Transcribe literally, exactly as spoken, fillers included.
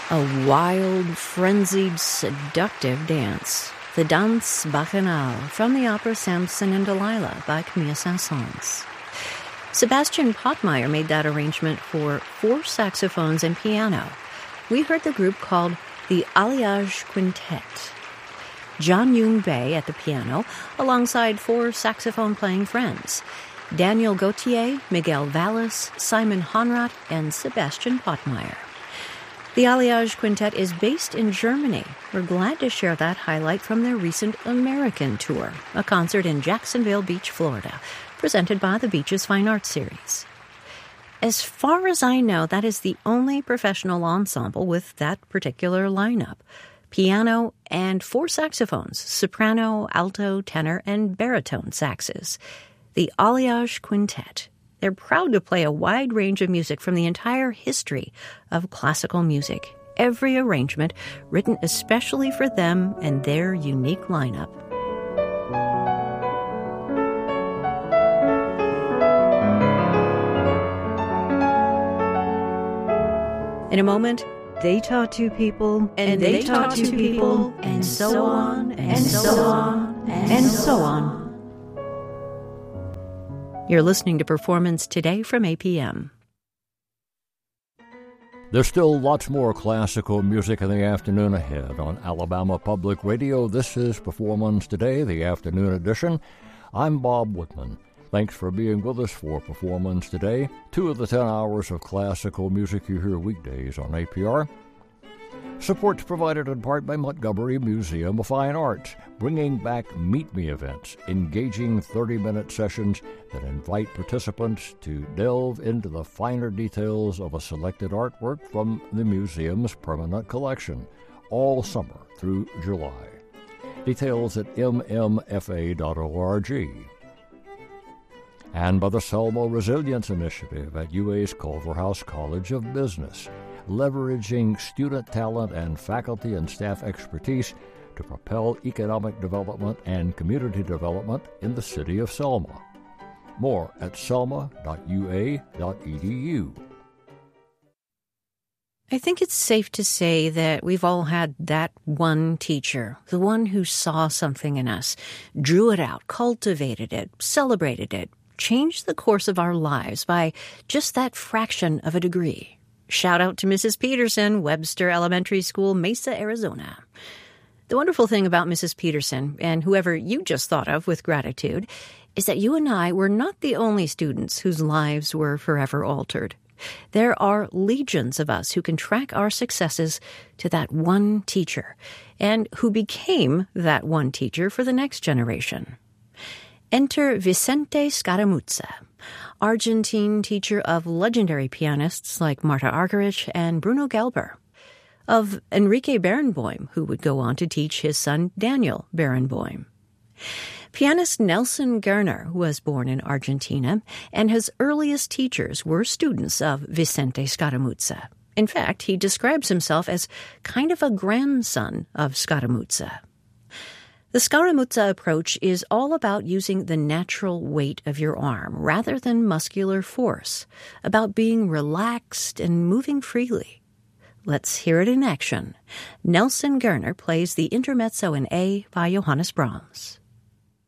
A wild, frenzied, seductive dance. The Danse Bacchanale from the opera Samson and Delilah by Camille Saint-Saëns. Sebastian Pottmeyer made that arrangement for four saxophones and piano. We heard the group called the Alliage Quintet. John Yoon Bae at the piano, alongside four saxophone-playing friends. Daniel Gauthier, Miguel Vallis, Simon Honrath, and Sebastian Pottmeyer. The Alliage Quintet is based in Germany. We're glad to share that highlight from their recent American tour, a concert in Jacksonville Beach, Florida, presented by the Beach's Fine Arts Series. As far as I know, that is the only professional ensemble with that particular lineup. Piano and four saxophones, soprano, alto, tenor, and baritone saxes. The Alliage Quintet. They're proud to play a wide range of music from the entire history of classical music. Every arrangement written especially for them and their unique lineup. In a moment, they taught two people, and, and they, they taught two people, and so on, and so on, and so on. You're listening to Performance Today from A P M. There's still lots more classical music in the afternoon ahead on Alabama Public Radio. This is Performance Today, the afternoon edition. I'm Bob Woodman. Thanks for being with us for Performance Today. Two of the ten hours of classical music you hear weekdays on A P R. Support's provided in part by Montgomery Museum of Fine Arts, bringing back Meet Me events, engaging thirty-minute sessions that invite participants to delve into the finer details of a selected artwork from the museum's permanent collection, all summer through July. Details at m m f a dot org. And by the Selma Resilience Initiative at U A's Culverhouse College of Business, leveraging student talent and faculty and staff expertise to propel economic development and community development in the city of Selma. More at selma dot u a dot e d u. I think it's safe to say that we've all had that one teacher, the one who saw something in us, drew it out, cultivated it, celebrated it, changed the course of our lives by just that fraction of a degree. Shout out to Missus Peterson, Webster Elementary School, Mesa, Arizona. The wonderful thing about Missus Peterson, and whoever you just thought of with gratitude, is that you and I were not the only students whose lives were forever altered. There are legions of us who can track our successes to that one teacher, and who became that one teacher for the next generation. Enter Vicente Scaramuzza, Argentine teacher of legendary pianists like Marta Argerich and Bruno Gelber, of Enrique Barenboim, who would go on to teach his son Daniel Barenboim. Pianist Nelson Gerner was born in Argentina, and his earliest teachers were students of Vicente Scaramuzza. In fact, he describes himself as kind of a grandson of Scaramuzza. The Scaramuzza approach is all about using the natural weight of your arm rather than muscular force, about being relaxed and moving freely. Let's hear it in action. Nelson Gerner plays the Intermezzo in A by Johannes Brahms.